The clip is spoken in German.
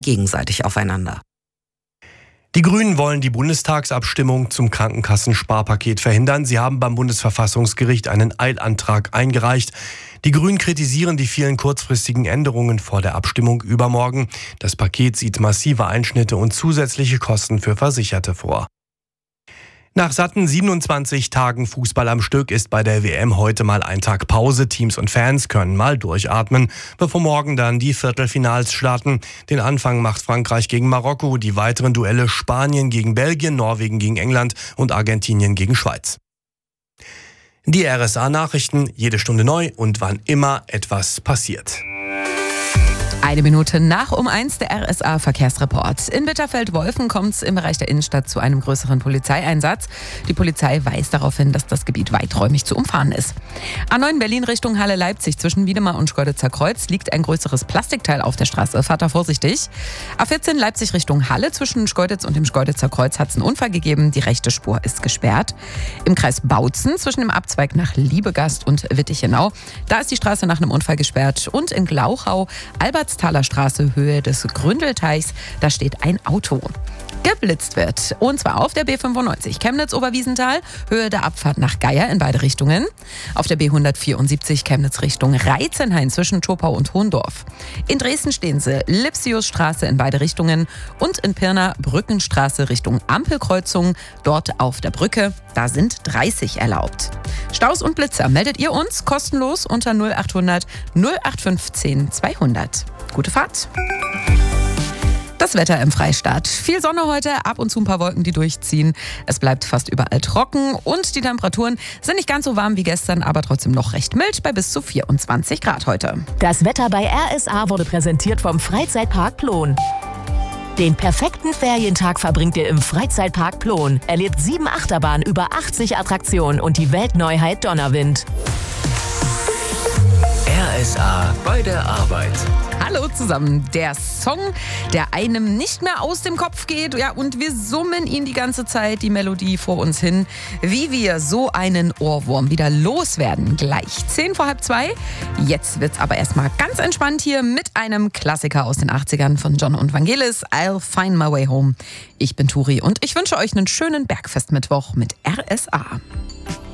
gegenseitig aufeinander. Die Grünen wollen die Bundestagsabstimmung zum Krankenkassensparpaket verhindern. Sie haben beim Bundesverfassungsgericht einen Eilantrag eingereicht. Die Grünen kritisieren die vielen kurzfristigen Änderungen vor der Abstimmung übermorgen. Das Paket sieht massive Einschnitte und zusätzliche Kosten für Versicherte vor. Nach satten 27 Tagen Fußball am Stück ist bei der WM heute mal ein Tag Pause. Teams und Fans können mal durchatmen, bevor morgen dann die Viertelfinals starten. Den Anfang macht Frankreich gegen Marokko, die weiteren Duelle Spanien gegen Belgien, Norwegen gegen England und Argentinien gegen Schweiz. Die RSA-Nachrichten, jede Stunde neu und wann immer etwas passiert. 1 Minute nach um 1 der RSA-Verkehrsreport. In Bitterfeld-Wolfen kommt es im Bereich der Innenstadt zu einem größeren Polizeieinsatz. Die Polizei weist darauf hin, dass das Gebiet weiträumig zu umfahren ist. A9 Berlin Richtung Halle-Leipzig zwischen Wiedemar und Schkeuditzer Kreuz liegt ein größeres Plastikteil auf der Straße. Fahrt da vorsichtig. A14 Leipzig Richtung Halle zwischen Schkeuditz und dem Schkeuditzer Kreuz hat es einen Unfall gegeben. Die rechte Spur ist gesperrt. Im Kreis Bautzen zwischen dem Abzweig nach Liebegast und Wittichenau, da ist die Straße nach einem Unfall gesperrt. Und in Glauchau, Albertstaler Straße, Höhe des Gründelteichs, da steht ein Auto. Geblitzt wird. Und zwar auf der B95 Chemnitz-Oberwiesenthal, Höhe der Abfahrt nach Geier in beide Richtungen. Auf der B174 Chemnitz Richtung Reitzenhain zwischen Schopau und Hohendorf. In Dresden stehen sie Lipsiusstraße in beide Richtungen und in Pirna Brückenstraße Richtung Ampelkreuzung. Dort auf der Brücke, da sind 30 erlaubt. Staus und Blitzer meldet ihr uns kostenlos unter 0800 0815 200. Gute Fahrt! Das Wetter im Freistaat. Viel Sonne heute, ab und zu ein paar Wolken, die durchziehen. Es bleibt fast überall trocken und die Temperaturen sind nicht ganz so warm wie gestern, aber trotzdem noch recht mild bei bis zu 24 Grad heute. Das Wetter bei RSA wurde präsentiert vom Freizeitpark Plon. Den perfekten Ferientag verbringt ihr im Freizeitpark Plon. Erlebt 7 Achterbahnen, über 80 Attraktionen und die Weltneuheit Donnerwind. RSA bei der Arbeit. Hallo zusammen. Der Song, der einem nicht mehr aus dem Kopf geht, ja, und wir summen ihn die ganze Zeit, die Melodie vor uns hin, wie wir so einen Ohrwurm wieder loswerden. Gleich 1:10 Jetzt wird's aber erstmal ganz entspannt hier mit einem Klassiker aus den 80ern von John und Vangelis, I'll Find My Way Home. Ich bin Turi und ich wünsche euch einen schönen Bergfestmittwoch mit RSA.